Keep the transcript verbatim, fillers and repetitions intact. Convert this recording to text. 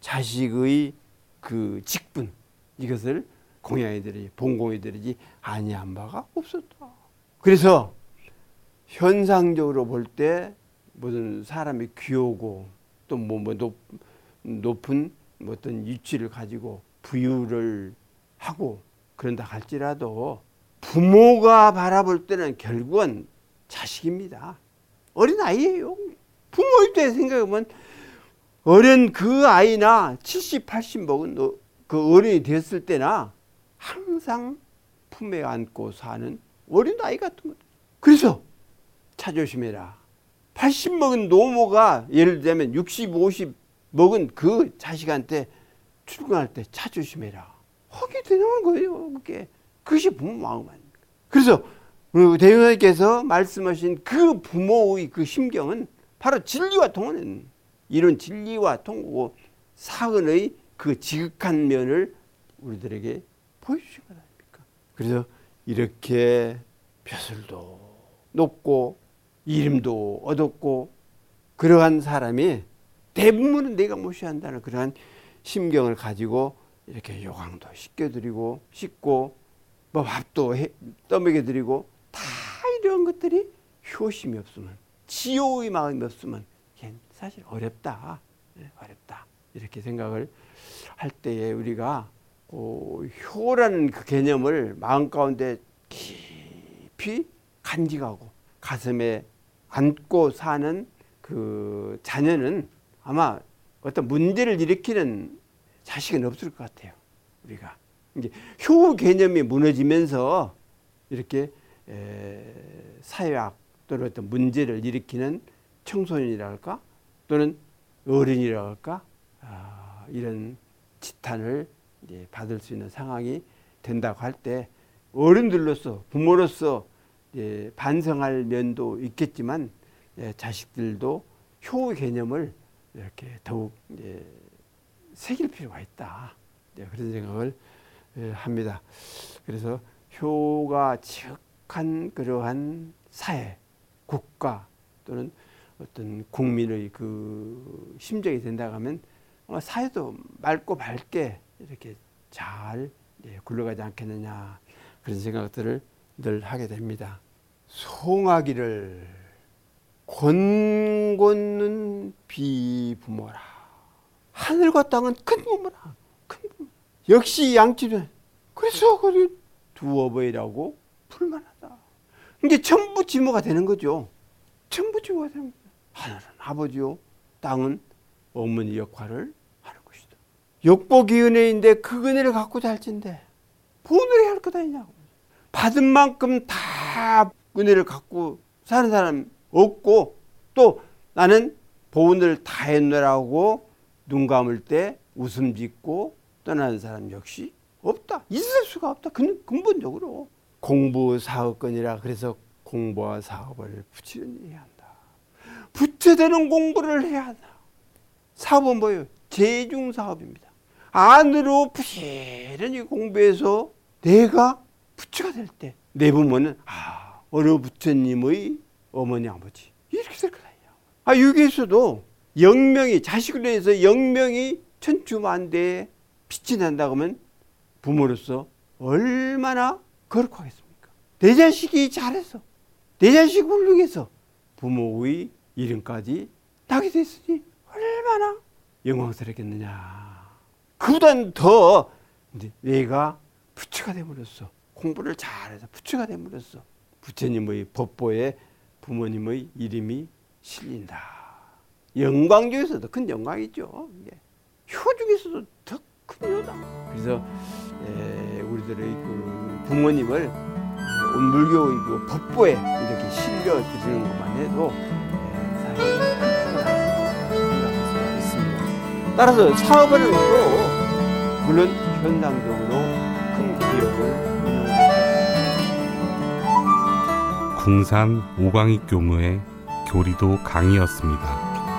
자식의 그 직분 이것을 공양이들이 본공이들이지 아니한 바가 없었다. 그래서 현상적으로 볼 때 무슨 사람이 귀하고 또 뭐 뭐 높, 높은 뭐 어떤 위치를 가지고 부유를 하고 그런다 할지라도 부모가 바라볼 때는 결국은 자식입니다. 어린 아이예요. 부모 입장에서 생각하면 어린 그 아이나 칠십, 팔십 먹은 그 어른이 됐을 때나 항상 품에 안고 사는 어린 아이 같은 거죠. 그래서 차조심해라. 팔십 먹은 노모가 예를 들면 육십, 오십 먹은 그 자식한테 출근할 때 차조심해라. 하게 되는 거예요. 그게. 그것이 부모 마음 아닙니까? 그래서 대통령께서 말씀하신 그 부모의 그 심경은 바로 진리와 통하는 이런 진리와 통하고 사은의 그 지극한 면을 우리들에게 보여주신 것 아닙니까? 그래서 이렇게 벼슬도 높고 이름도 얻었고 그러한 사람이 대부분은 내가 모셔야 한다는 그러한 심경을 가지고 이렇게 요강도 씻겨드리고 씻고 뭐 밥도 해, 떠먹여드리고 다 이런 것들이 효심이 없으면 지효의 마음이 없으면 사실 어렵다. 어렵다. 이렇게 생각을 할 때에 우리가 어, 효라는 그 개념을 마음 가운데 깊이 간직하고 가슴에 안고 사는 그 자녀는 아마 어떤 문제를 일으키는 자식은 없을 것 같아요. 우리가 이제 효 개념이 무너지면서 이렇게 에, 사회학 또는 어떤 문제를 일으키는 청소년이랄까 또는 어른이랄까 아, 이런 지탄을 이제 받을 수 있는 상황이 된다고 할 때 어른들로서 부모로서 이제 반성할 면도 있겠지만 예, 자식들도 효 개념을 이렇게 더욱 이제 새길 필요가 있다. 예, 그런 생각을 예, 합니다. 그래서 효가 지극한 그러한 사회, 국가 또는 어떤 국민의 그 심정이 된다고 하면 사회도 맑고 밝게 이렇게 잘 예, 굴러가지 않겠느냐 그런 생각들을 늘 하게 됩니다. 송하기를 권곤는 비부모라. 하늘과 땅은 큰 부모라. 큰 부모. 역시 양치는 그래서 그 두 어버이라고 풀만하다. 이게 전부 지모가 되는 거죠. 전부 지모가 되는 거죠. 하늘은 아버지요, 땅은 어머니 역할을 하는 것이다. 역복이 은혜인데 그 은혜를 갖고 살진데 보너리 할 것 아니냐고. 받은 만큼 다 은혜를 갖고 사는 사람 없고 또 나는 보은을 다 했노라고 눈 감을 때 웃음 짓고 떠나는 사람 역시 없다. 있을 수가 없다. 근본적으로 공부 사업권이라 그래서 공부와 사업을 부지런히 해야 한다. 부처되는 공부를 해야 한다. 사업은 뭐예요? 재중사업입니다. 안으로 부지런히 공부해서 내가 부처가 될 때 내 부모는 아 어느 부처님의 어머니 아버지 이렇게 될 거다. 아 여기에서도 영명이 자식으로 해서 영명이 천추만대에 빛이 난다고 하면 부모로서 얼마나 거룩하겠습니까? 내 자식이 잘해서 내 자식이 훌륭해서 부모의 이름까지 나게 됐으니 얼마나 영광스럽겠느냐. 그보다 더 내가 부처가 됨으로써 공부를 잘해서 부처가 됨으로써 부처님의 법보에 부모님의 이름이 실린다. 영광 중에서도 큰 영광이죠. 효 중에서도 더 큰 효다. 그래서 에, 우리들의 그 부모님을 물교의 그 법보에 이렇게 실려 드리는 것만 해도 사실은 생각할 수가 있습니다. 따라서 사업하는 것도 물론 현상적으로 큰 기업을 궁산 오광익 교무의 교리도 강의였습니다.